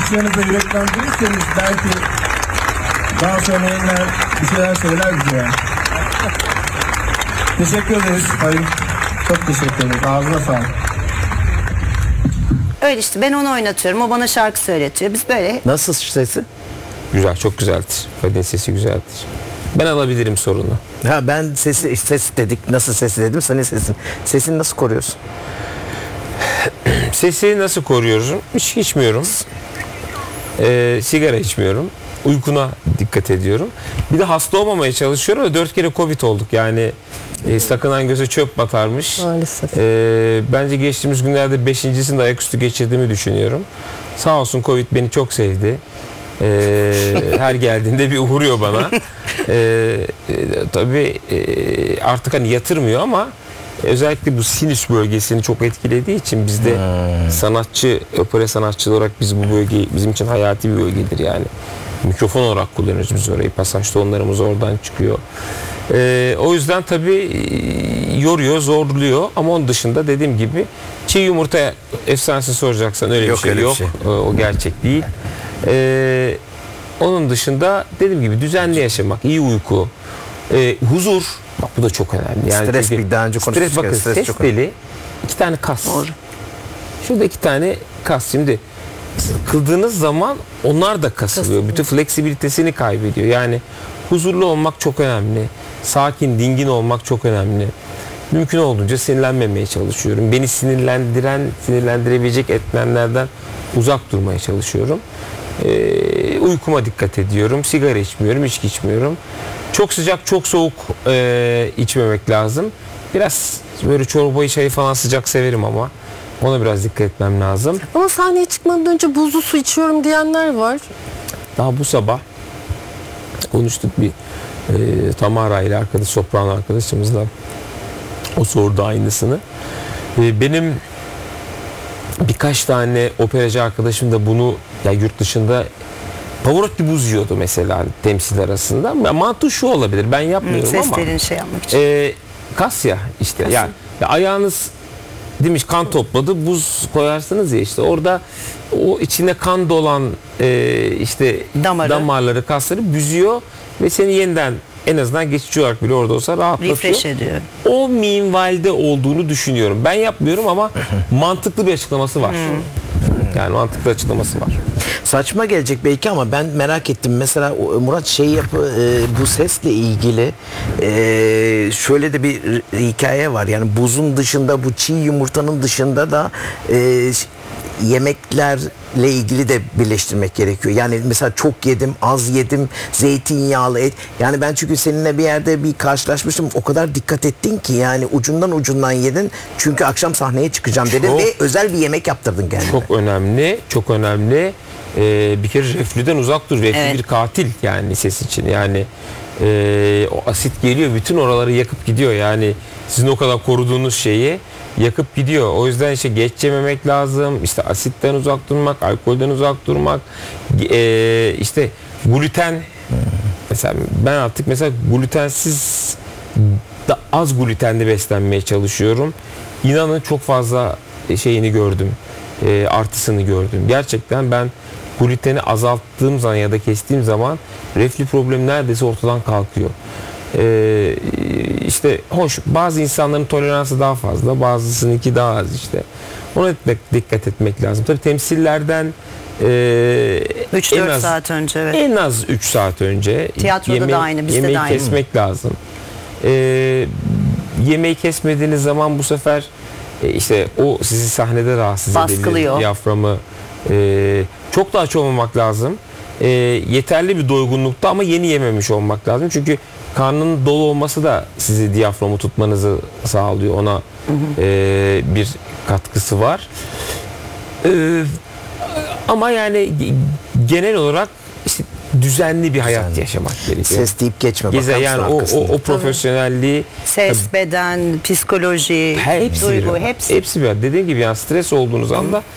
alkışlarınızla yüreklendirirseniz belki daha sonra yayınlar bir şeyler söyler bize yani. Teşekkür ederiz. Hayır. Çok teşekkür ederiz. Ağzına sağlık. Öyle işte, ben onu oynatıyorum, o bana şarkı söyletiyor. Biz böyle. Nasıl sesi? Güzel, çok güzeldir. Fadil'in sesi güzeldir. Ben alabilirim sorunu. Ha, ben ses dedik. Nasıl sesi dedim. Senin sesin. Sesini nasıl koruyorsun? Sesi nasıl koruyorum? Hiç içmiyorum. Sigara içmiyorum. Uykuna dikkat ediyorum. Bir de hasta olmamaya çalışıyorum da 4 kere Covid olduk. Yani sakınan göze çöp batarmış. Maalesef. Bence geçtiğimiz günlerde 5.'sini de ayaküstü geçirdiğimi düşünüyorum. Sağ olsun Covid beni çok sevdi. Her geldiğinde bir uğruyor bana. Tabii artık hani yatırmıyor ama özellikle bu sinüs bölgesini çok etkilediği için bizde sanatçı, opera sanatçıları olarak biz bu bölge bizim için hayati bir bölgedir yani. Mikrofon olarak kullanıyoruz biz orayı. Pasaj tonlarımız oradan çıkıyor. O yüzden tabii yoruyor, zorluyor ama onun dışında dediğim gibi çiğ yumurta efsanesini soracaksan öyle Yok, bir şey öyle bir yok. şey. O gerçek değil. Onun dışında dediğim gibi düzenli yaşamak, iyi uyku, huzur. Bak bu da çok önemli. Yani Stres, çünkü bir daha önce konuştuk. stres, bakın Stres ses çok teli 2 tane kas. Doğru. Şurada 2 tane kas. Şimdi kıldığınız zaman onlar da kasılıyor. Bütün fleksibilitesini kaybediyor. Yani huzurlu olmak çok önemli. Sakin, dingin olmak çok önemli. Mümkün olduğunca sinirlenmemeye çalışıyorum. Beni sinirlendirebilecek etmenlerden uzak durmaya çalışıyorum. Uykuma dikkat ediyorum. Sigara içmiyorum, içki içmiyorum. Çok sıcak, çok soğuk içmemek lazım. Biraz böyle çorbayı, çayı falan sıcak severim ama ona biraz dikkat etmem lazım. Ama sahneye çıkmadan önce buzlu su içiyorum diyenler var. Daha bu sabah konuştuk bir Tamara ile arkadaş, soprano arkadaşımızla. O sordu aynısını. Benim birkaç tane operacı arkadaşım da bunu ya yurt dışında Pavarotti buz yiyordu mesela temsil arasında. Mantığı şu olabilir. Ben yapmıyorum ama. Seslerini şey yapmak için. Kas ya işte. Yani ya ayağınız demiş kan topladı. Buz koyarsınız ya işte. Orada o içine kan dolan işte damarları, kasları büzüyor ve seni yeniden en azından geçici olarak bile orada olsa rahatlatıyor. Refresh ediyor. O minvalde olduğunu düşünüyorum. Ben yapmıyorum ama mantıklı bir açıklaması var. Yani mantıklı açıklaması var. Saçma gelecek belki ama ben merak ettim. Mesela Murat bu sesle ilgili şöyle de bir hikaye var. Yani buzun dışında, bu çiğ yumurtanın dışında da yemeklerle ilgili de birleştirmek gerekiyor. Yani mesela çok yedim, az yedim, zeytinyağlı et. Yani ben çünkü seninle bir yerde bir karşılaşmıştım. O kadar dikkat ettin ki yani ucundan yedin. Çünkü akşam sahneye çıkacağım dedin ve özel bir yemek yaptırdın kendine. Çok önemli, çok önemli. Bir kere reflüden uzak dur. Reflü bir katil yani ses için. Yani o asit geliyor, bütün oraları yakıp gidiyor. Yani sizin o kadar koruduğunuz şeyi yakıp gidiyor. O yüzden işte geç yememek lazım. İşte asitten uzak durmak, alkolden uzak durmak. İşte gluten. Mesela ben artık glutensiz, az glutenli beslenmeye çalışıyorum. İnanın çok fazla şeyini gördüm. Artısını gördüm. Gerçekten ben gluteni azalttığım zaman ya da kestiğim zaman reflü problemi neredeyse ortadan kalkıyor. İşte hoş, bazı insanların toleransı daha fazla, bazısınınki daha az işte. Ona dikkat etmek lazım. Tabii temsillerden 3-4 saat önce evet. En az 3 saat önce Tiyatroda da aynı, bizde de yemeği aynı. kesmek lazım. Yemeği kesmediğiniz zaman bu sefer işte o sizi sahnede rahatsız baskılıyor. edebilir. Diyaframı çok da aç olmamak lazım. Yeterli bir doygunlukta ama yeni yememiş olmak lazım. Çünkü karnının dolu olması da sizi diyaframı tutmanızı sağlıyor. Ona bir katkısı var. Ama yani genel olarak işte düzenli bir hayat yaşamak gerekiyor. Ses deyip geçme. Yani o profesyonelliği, ses, beden, psikoloji, duygu hepsi. Hepsi bir. Dediğim gibi yani stres olduğunuz anda